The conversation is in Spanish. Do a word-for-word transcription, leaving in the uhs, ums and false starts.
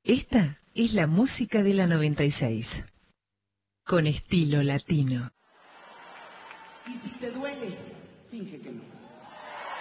Esta es la música de la noventa y seis, con estilo latino. Y si te duele, finge que no.